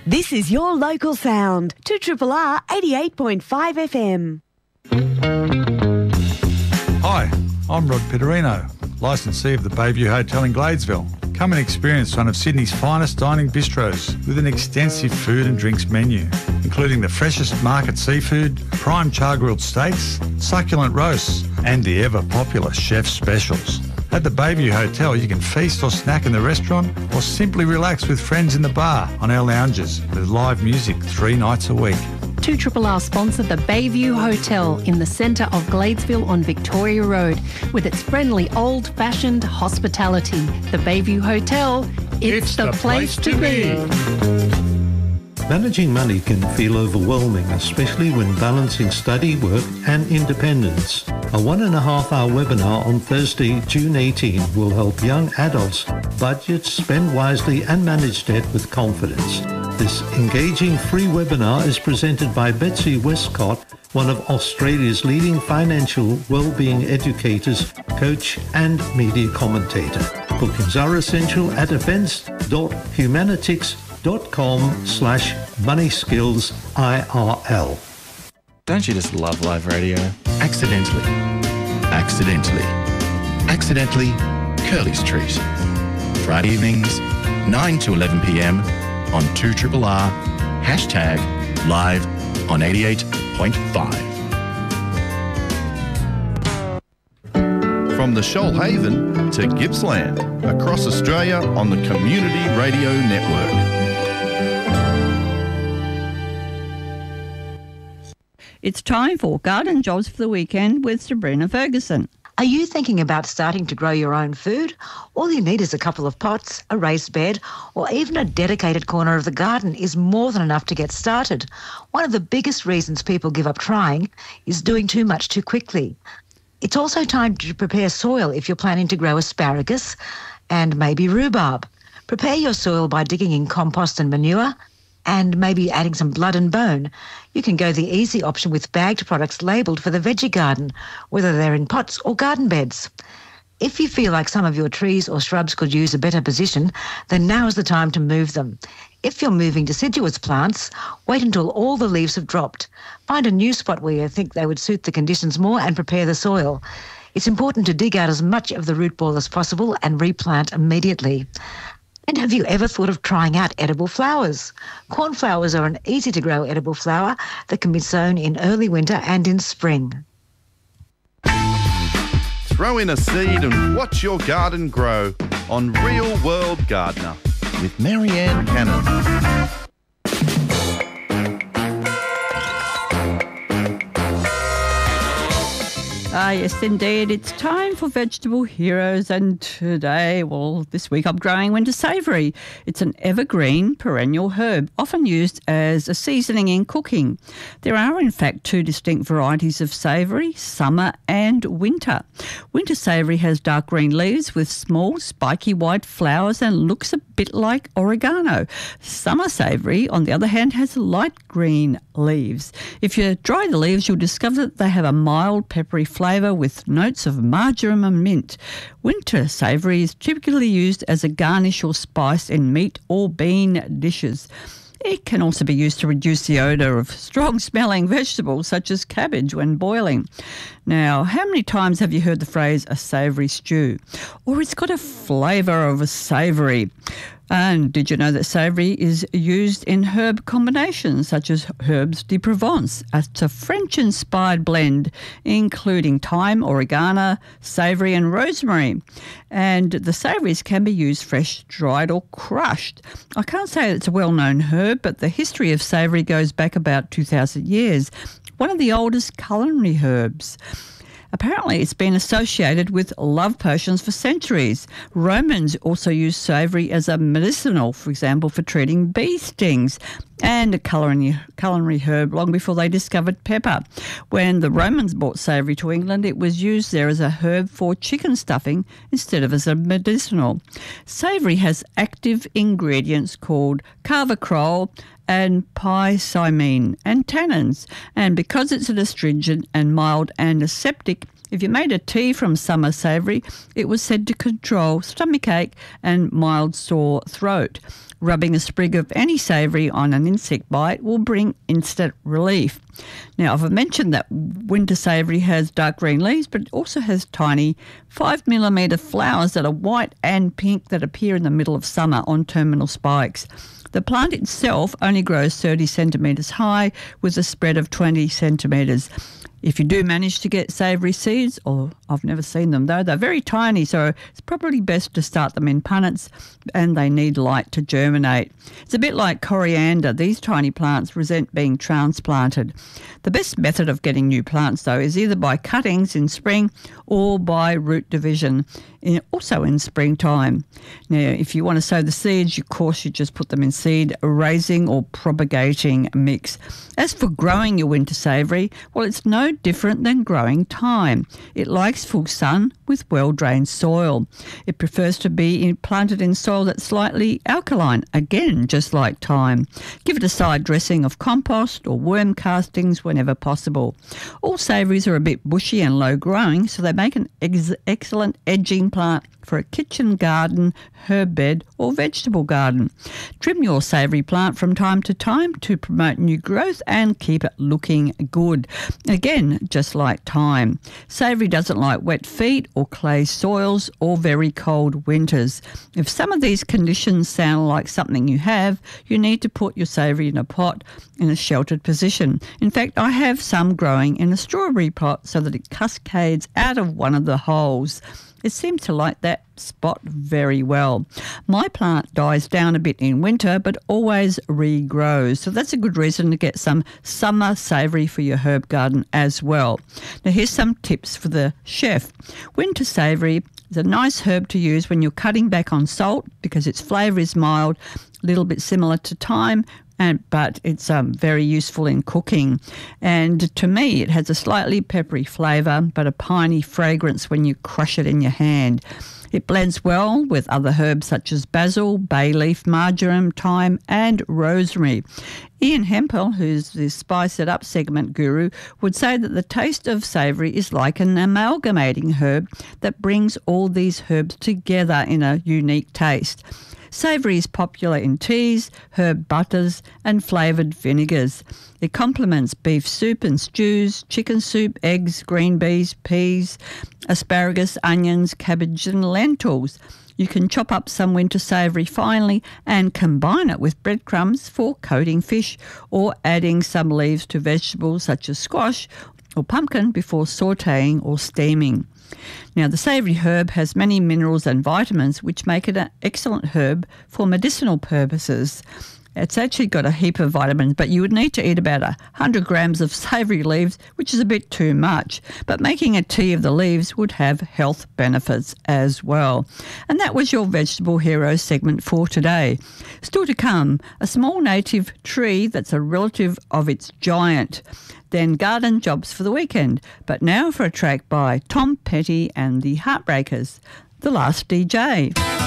This is your local sound, 2RRR 88.5 FM. Hi, I'm Rod Pitterino, licensee of the Bayview Hotel in Gladesville. Come and experience one of Sydney's finest dining bistros with an extensive food and drinks menu, including the freshest market seafood, prime char-grilled steaks, succulent roasts, and the ever-popular chef's specials. At the Bayview Hotel, you can feast or snack in the restaurant or simply relax with friends in the bar on our lounges with live music 3 nights a week. 2RRR sponsor the Bayview Hotel in the centre of Gladesville on Victoria Road with its friendly old-fashioned hospitality. The Bayview Hotel, it's the place to be. Managing money can feel overwhelming, especially when balancing study, work and independence. A 1.5-hour webinar on Thursday, June 18 will help young adults budget, spend wisely and manage debt with confidence. This engaging free webinar is presented by Betsy Westcott, one of Australia's leading financial well-being educators, coach and media commentator. Bookings are essential at events.humanitix.com/moneyskillsirl. Don't you just love live radio? Accidentally. Curly Street. Friday evenings, 9 to 11 p.m. on 2RRR, #live on 88.5. From the Shoalhaven to Gippsland, across Australia on the Community Radio Network. It's time for Garden Jobs for the Weekend with Sabrina Ferguson. Are you thinking about starting to grow your own food? All you need is a couple of pots, a raised bed, or even a dedicated corner of the garden is more than enough to get started. One of the biggest reasons people give up trying is doing too much too quickly. It's also time to prepare soil if you're planning to grow asparagus and maybe rhubarb. Prepare your soil by digging in compost and manure and maybe adding some blood and bone. You can go the easy option with bagged products labelled for the veggie garden, whether they're in pots or garden beds. If you feel like some of your trees or shrubs could use a better position, then now is the time to move them. If you're moving deciduous plants, wait until all the leaves have dropped. Find a new spot where you think they would suit the conditions more and prepare the soil. It's important to dig out as much of the root ball as possible and replant immediately. And have you ever thought of trying out edible flowers? Cornflowers are an easy-to-grow edible flower that can be sown in early winter and in spring. Throw in a seed and watch your garden grow on Real World Gardener with Marianne Cannon. Ah, yes, indeed. It's time for Vegetable Heroes, and this week I'm growing winter savoury. It's an evergreen perennial herb, often used as a seasoning in cooking. There are, in fact, 2 distinct varieties of savoury, summer and winter. Winter savoury has dark green leaves with small, spiky white flowers and looks a bit like oregano. Summer savoury, on the other hand, has light green leaves. If you dry the leaves, you'll discover that they have a mild, peppery flavour with notes of marjoram and mint. Winter savoury is typically used as a garnish or spice in meat or bean dishes. It can also be used to reduce the odour of strong-smelling vegetables such as cabbage when boiling. Now, how many times have you heard the phrase a savoury stew? Or it's got a flavour of a savoury. And did you know that savoury is used in herb combinations such as herbes de Provence? It's a French-inspired blend including thyme, oregano, savoury and rosemary. And the savouries can be used fresh, dried or crushed. I can't say it's a well-known herb, but the history of savoury goes back about 2,000 years. One of the oldest culinary herbs. Apparently, it's been associated with love potions for centuries. Romans also used savoury as a medicinal, for example, for treating bee stings, and a culinary herb long before they discovered pepper. When the Romans brought savoury to England, it was used there as a herb for chicken stuffing instead of as a medicinal. Savoury has active ingredients called carvacrol and picosamine and tannins, and because it's an astringent and mild antiseptic, if you made a tea from summer savoury, it was said to control stomachache and mild sore throat. Rubbing a sprig of any savoury on an insect bite will bring instant relief. Now, I've mentioned that winter savoury has dark green leaves, but it also has tiny 5mm flowers that are white and pink that appear in the middle of summer on terminal spikes. The plant itself only grows 30 centimetres high with a spread of 20 centimetres. If you do manage to get savoury seeds, or I've never seen them though, they're very tiny, so it's probably best to start them in punnets, and they need light to germinate. It's a bit like coriander. These tiny plants resent being transplanted. The best method of getting new plants though is either by cuttings in spring or by root division, also in springtime. Now, if you want to sow the seeds, of course you just put them in seed raising or propagating mix. As for growing your winter savoury, well, it's no different than growing thyme. It likes full sun with well-drained soil. It prefers to be planted in soil that's slightly alkaline, again, just like thyme. Give it a side dressing of compost or worm castings whenever possible. All savouries are a bit bushy and low-growing, so they make an excellent edging plant for a kitchen garden, herb bed or vegetable garden. Trim your savoury plant from time to time to promote new growth and keep it looking good. Again, just like thyme. Savoury doesn't like wet feet or clay soils or very cold winters. If some of these conditions sound like something you have, you need to put your savoury in a pot in a sheltered position. In fact, I have some growing in a strawberry pot so that it cascades out of one of the holes. It seems to like that spot very well. My plant dies down a bit in winter but always regrows, so that's a good reason to get some summer savoury for your herb garden as well. Now here's some tips for the chef. Winter savoury is a nice herb to use when you're cutting back on salt because its flavour is mild, a little bit similar to thyme, but it's very useful in cooking. And to me, it has a slightly peppery flavour, but a piney fragrance when you crush it in your hand. It blends well with other herbs such as basil, bay leaf, marjoram, thyme and rosemary. Ian Hempel, who's the Spice It Up segment guru, would say that the taste of savoury is like an amalgamating herb that brings all these herbs together in a unique taste. Savoury is popular in teas, herb butters and flavoured vinegars. It complements beef soup and stews, chicken soup, eggs, green peas, asparagus, onions, cabbage and lentils. You can chop up some winter savoury finely and combine it with breadcrumbs for coating fish or adding some leaves to vegetables such as squash or pumpkin before sautéing or steaming. Now, the savoury herb has many minerals and vitamins which make it an excellent herb for medicinal purposes. It's actually got a heap of vitamins, but you would need to eat about 100 grams of savoury leaves, which is a bit too much. But making a tea of the leaves would have health benefits as well. And that was your Vegetable Heroes segment for today. Still to come, a small native tree that's a relative of its giant. Then garden jobs for the weekend. But now for a track by Tom Petty and the Heartbreakers, The Last DJ.